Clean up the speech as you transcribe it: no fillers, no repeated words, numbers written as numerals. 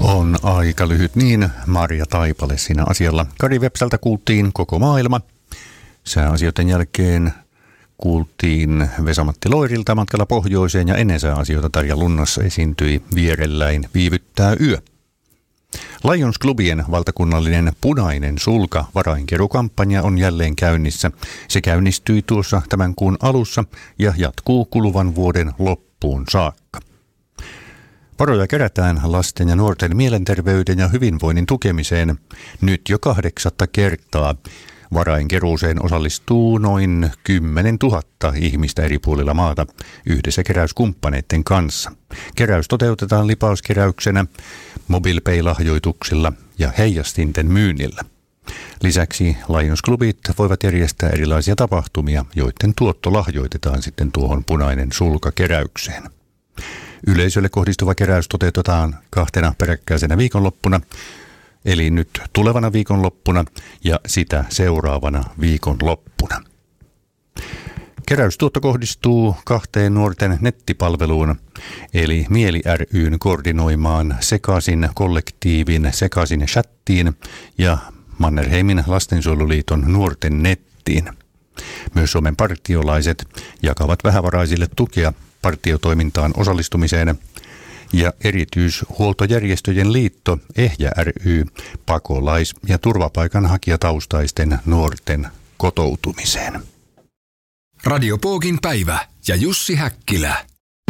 On aika lyhyt niin, Marja Taipale siinä asialla. Kari Vepsältä kuultiin koko maailma. Sääasioiden jälkeen kuultiin Vesa-Matti Loirilta matkalla pohjoiseen ja ennen sääasioita Tarja Lunnassa esiintyi Vierelläin viivyttää yö. Lions Clubien valtakunnallinen Punainen sulka varainkerukampanja on jälleen käynnissä. Se käynnistyi tuossa tämän kuun alussa ja jatkuu kuluvan vuoden loppuun saakka. Varoja kerätään lasten ja nuorten mielenterveyden ja hyvinvoinnin tukemiseen nyt jo 8. kertaa. Varainkeruuseen osallistuu noin 10 000 ihmistä eri puolilla maata yhdessä keräyskumppaneiden kanssa. Keräys toteutetaan lipauskeräyksenä, MobilePay-lahjoituksilla ja heijastinten myynnillä. Lisäksi Lions Clubit voivat järjestää erilaisia tapahtumia, joiden tuotto lahjoitetaan sitten tuohon Punainen sulka-keräykseen. Yleisölle kohdistuva keräys toteutetaan 2 peräkkäisenä viikonloppuna, eli nyt tulevana viikonloppuna ja sitä seuraavana viikonloppuna. Keräystuotto kohdistuu 2 nuorten nettipalveluun, eli Mieli ry:n koordinoimaan Sekaisin kollektiivin Sekaisin chattiin ja Mannerheimin lastensuojeluliiton nuorten nettiin. Myös Suomen partiolaiset jakavat vähävaraisille tukea partiotoimintaan osallistumiseen ja erityishuoltojärjestöjen liitto EHJä ry pakolais- ja turvapaikanhakijataustaisten nuorten kotoutumiseen. Radio Pookin päivä ja Jussi Häkkilä.